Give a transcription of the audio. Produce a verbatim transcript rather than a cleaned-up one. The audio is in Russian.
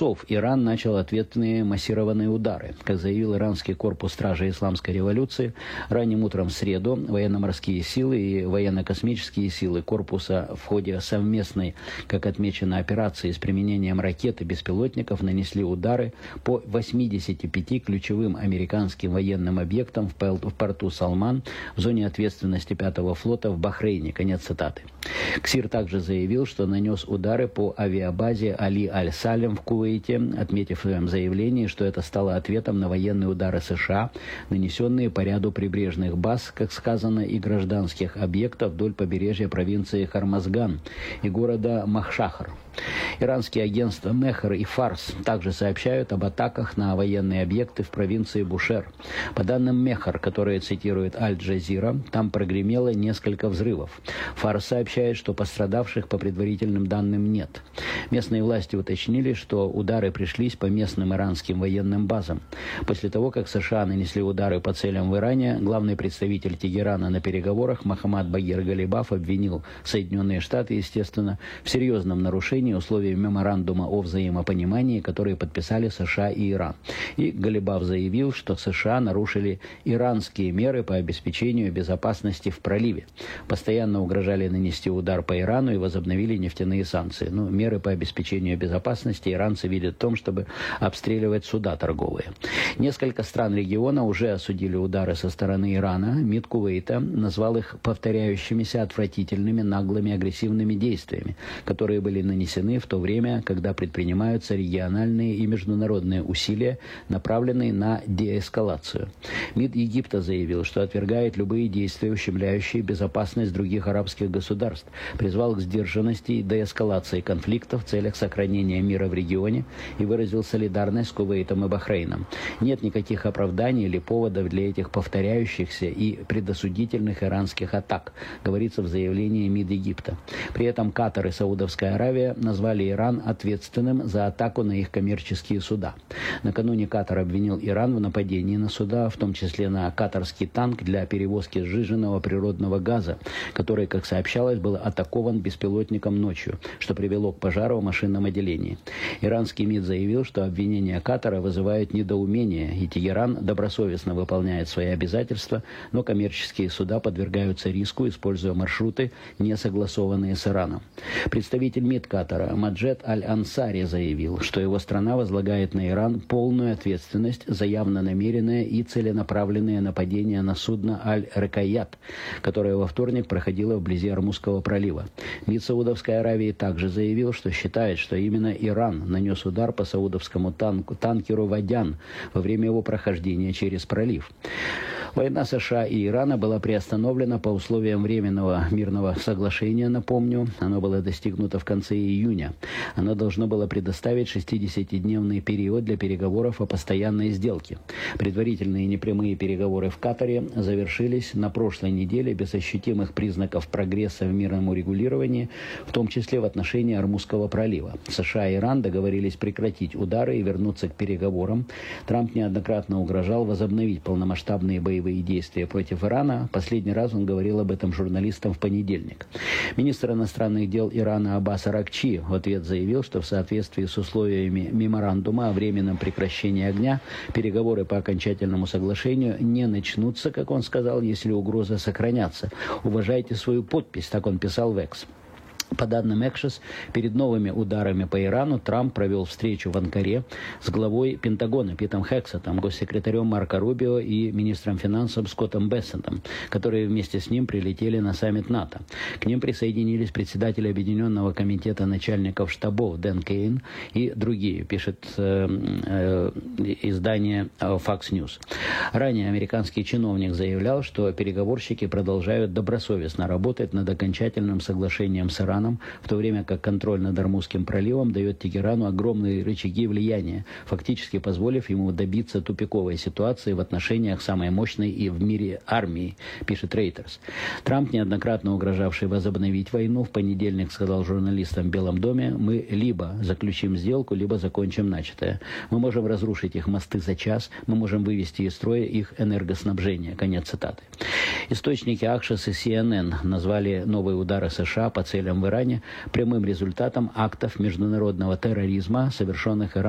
часов Иран начал ответные массированные удары. Как заявил иранский корпус стражи исламской революции, ранним утром в среду военно-морские силы и военно-космические силы корпуса в ходе совместной, как отмечено, операции с применением ракет и беспилотников нанесли удары по восьмидесяти пяти ключевым американским военным объектам в порту Салман в зоне ответственности пятого флота в Бахрейне. Конец цитаты. КСИР также заявил, что нанес удары по авиабазе Али Аль-Салем в Кувейте, отметив в своем заявлении, что это стало ответом на военные удары США, нанесенные по ряду прибрежных баз, как сказано, и гражданских объектов вдоль побережья провинции Хармазган и города Махшахр. Иранские агентства Мехр и Фарс также сообщают об атаках на военные объекты в провинции Бушер. По данным Мехр, которые цитирует Аль-Джазира, там прогремело несколько взрывов. Фарс сообщает, что пострадавших по предварительным данным нет. Местные власти уточнили, что удары пришлись по местным иранским военным базам. После того, как США нанесли удары по целям в Иране, главный представитель Тегерана на переговорах Мохаммад Багир Галибаф обвинил Соединенные Штаты, естественно, в серьезном нарушении условий меморандума о взаимопонимании, которые подписали США и Иран. И Галибаф заявил, что США нарушили иранские меры по обеспечению безопасности в проливе. Постоянно угрожали нанести удар по Ирану и возобновили нефтяные санкции. Но меры по обеспечению безопасности иранцы видят в том, чтобы обстреливать суда торговые. Несколько стран региона уже осудили удары со стороны Ирана. МИД Кувейта назвал их повторяющимися отвратительными, наглыми, агрессивными действиями, которые были нанесены в то время, когда предпринимаются региональные и международные усилия, направленные на деэскалацию. МИД Египта заявил, что отвергает любые действия, ущемляющие безопасность других арабских государств, призвал к сдержанности и деэскалации конфликта в целях сохранения мира в регионе и выразил солидарность с Кувейтом и Бахрейном. Нет никаких оправданий или поводов для этих повторяющихся и предосудительных иранских атак, говорится в заявлении МИД Египта. При этом Катар и Саудовская Аравия назвали Иран ответственным за атаку на их коммерческие суда. Накануне Катар обвинил Иран в нападении на суда, в том числе на катарский танк для перевозки сжиженного природного газа, который, как сообщалось, был атакован беспилотником ночью, что привело к пожару в машинном отделении. Иранский МИД заявил, что обвинения Катара вызывают недоумение, и Тегеран добросовестно выполняет свои обязательства, но коммерческие суда подвергаются риску, используя маршруты, не согласованные с Ираном. Представитель МИД Катара Маджед Аль-Ансари заявил, что его страна возлагает на Иран полную ответственность за явно намеренное и целенаправленное нападение на судно Аль-Рекаят, которое во вторник проходило вблизи Ормузского пролива. МИД Саудовской Аравии также заявил, что считает, что именно Иран нанес удар по саудовскому танку, танкеру «Вадян» во время его прохождения через пролив. Война США и Ирана была приостановлена по условиям временного мирного соглашения, напомню. Оно было достигнуто в конце июня. Оно должно было предоставить шестидесятидневный период для переговоров о постоянной сделке. Предварительные непрямые переговоры в Катаре завершились на прошлой неделе без ощутимых признаков прогресса в мирном урегулировании, в том числе в отношении Ормузского пролива. США и Иран договорились прекратить удары и вернуться к переговорам. Трамп неоднократно угрожал возобновить полномасштабные боевые действия против Ирана. Последний раз он говорил об этом журналистам в понедельник. Министр иностранных дел Ирана Аббас Аракчи в ответ заявил, что в соответствии с условиями меморандума о временном прекращении огня переговоры по окончательному соглашению не начнутся, как он сказал, если угрозы сохранятся. Уважайте свою подпись, так он писал в Экс. По данным Экшес, перед новыми ударами по Ирану Трамп провел встречу в Анкаре с главой Пентагона Питом Хексетом, госсекретарем Марко Рубио и министром финансов Скоттом Бессентом, которые вместе с ним прилетели на саммит НАТО. К ним присоединились председатель Объединенного комитета начальников штабов Дэн Кейн и другие, пишет э, э, издание Fox News. Ранее американский чиновник заявлял, что переговорщики продолжают добросовестно работать над окончательным соглашением с Ираном, в то время как контроль над Ормузским проливом дает Тегерану огромные рычаги влияния, фактически позволив ему добиться тупиковой ситуации в отношениях самой мощной и в мире армии, пишет Reuters. Трамп, неоднократно угрожавший возобновить войну, в понедельник сказал журналистам в Белом доме: «Мы либо заключим сделку, либо закончим начатое. Мы можем разрушить их мосты за час, мы можем вывести из строя их энергоснабжение». Конец цитаты. Источники Акшес и Си Эн Эн назвали новые удары США по целям в Иране прямым результатом актов международного терроризма, совершенных Ираном